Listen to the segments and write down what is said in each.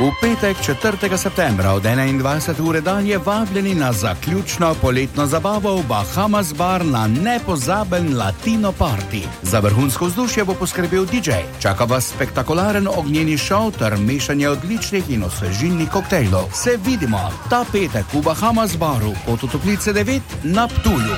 V petek 4. septembra od 21. ure dalje vabljeni na zaključno poletno zabavo v Bahamas Bar na nepozaben Latino Party. Za vrhunsko vzdušje bo poskrbel DJ. Čaka vas spektakularen ognjeni šov ter mešanje odličnih in osvežilnih koktejlov. Se vidimo ta petek v Bahamas Baru pod Toplice 9 na Ptuju.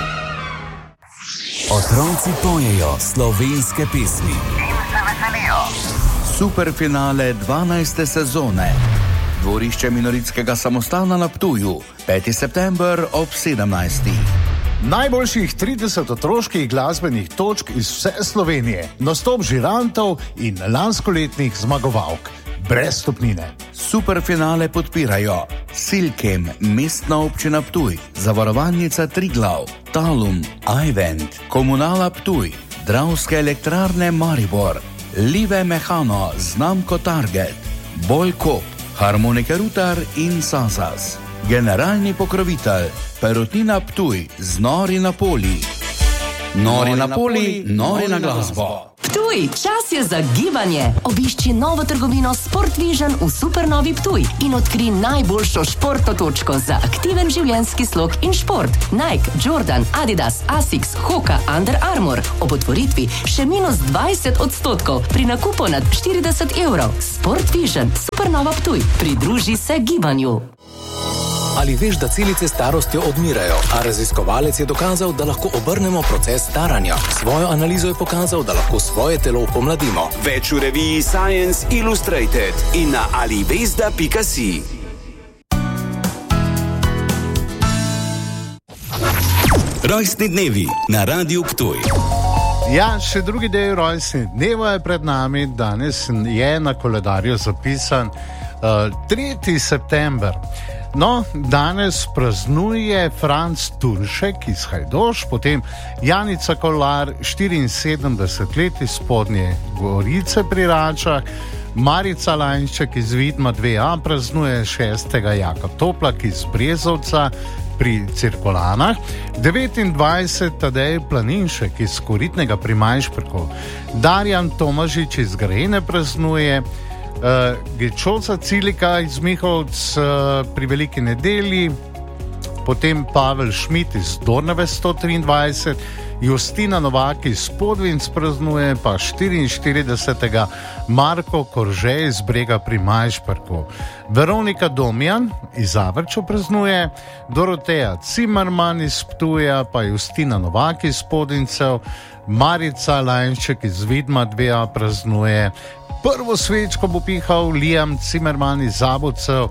Otroci pojejo slovenske pesmi in se veselijo. Superfinale 12. sezone. Dvorišče Minoritskega samostana na Ptuju. 5. september ob 17. Najboljših 30 otroških glasbenih točk iz vse Slovenije, nastop žirantov in lanskoletnih zmagovalk. Brez stopnine. Superfinale podpirajo Silkem, Mestna občina Ptuj, Zavarovalnica Triglav, Talum, iVent, Komunala Ptuj, Dravske elektrarne Maribor, Live Mehano, znamko Target, Bolkop, Harmonike Rutar in Sazas. Generalni pokrovitelj Perutnina Ptuj, Znori na Poli. Nori na Poli, nori na glasbo. Ptuj, čas je za gibanje. Obišči novo trgovino Sport Vision v Supernovi Ptuj in odkri najboljšo športno točko za aktiven življenjski slog in šport. Nike, Jordan, Adidas, Asics, Hoka, Under Armour. Ob otvoritvi še minus 20% pri nakupu nad 40 evrov. Sport Vision, Supernova Ptuj. Pridruži se gibanju. Ali veš, da celice starostjo odmirajo, a raziskovalec je dokazal, da lahko obrnemo proces staranja. Svojo analizo je pokazal, da lahko svoje telo pomladimo. Več v reviji Science Illustrated in na alivesda.si. Rojstni dnevi na Radiu Ptuj. Ja, še drugi del rojstnih dneva je pred nami. Danes je na koledarju zapisan 3. september. No, danes praznuje Franc Turnšek iz Hajdoš, potem Janica Kolar, 74 let iz Spodnje Gorice pri Račah, Marica Lajnšek iz Vidma 2A praznuje 6. Jaka Toplak iz Brezovca pri Cirkulanah, 29. Tadej Planinšek iz Koritnega pri Majšperku, Darjan Tomažič iz Grejne praznuje, Gečoca Cilika iz Mihovc pri Veliki nedelji, potem Pavel Šmit iz Dornave 123, Justina Novak iz Podvinc praznuje, pa 44. Marko Korže iz Brega pri Majšperku, Veronika Domjan iz Zavrča praznuje, Doroteja Cimerman iz Ptuja, pa Justina Novak iz Podvincev, Marica Lajnšek iz Vidma 2A praznuje, prvo svečko bo pihal Liam Cimerman iz Zabocev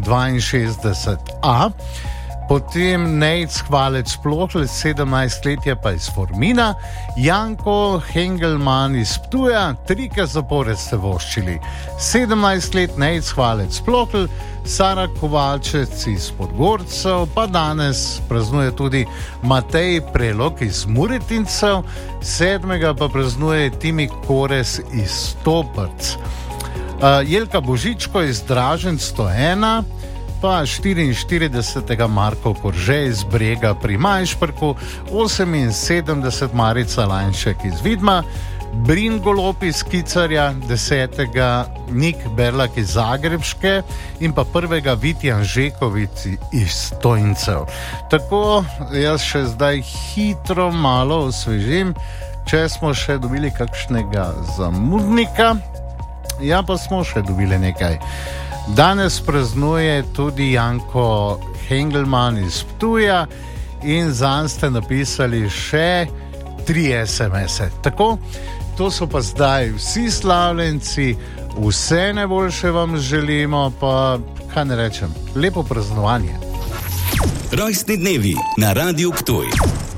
62A, potem Nejc Hvalec Plohlec 17 let je pa iz Formina, Janko Hengelman iz Ptuja, 3 zapored ste voščili, 17 let Nejc Hvalec Plohl, Sara Kovalčec iz Podgorcev, pa danes praznuje tudi Matej Prelog iz Muretincev, 7. pa praznuje Timi Kores iz Stoprc, Jelka Božičko iz Dražen 101, pa 44. Marko Korže iz Brega pri Majšperku, 78. Marica Lajnšek iz Vidma, Brin Golob iz Kicarja, 10. Nik Berlak iz Zagrebške in pa 1. Vitjan Žekovic iz Stojncev. Tako, jaz še zdaj hitro malo osvežim, če smo še dobili kakšnega zamudnika, ja pa smo še dobili nekaj. Danes praznuje tudi Janko Hengelman iz Ptuja in zanj ste napisali še 3 SMS-e. Tako, to so pa zdaj vsi slavljenci, vse najboljše vam želimo, pa kaj ne rečem, lepo praznovanje. Rojstni dnevi na Radiu Ptuj.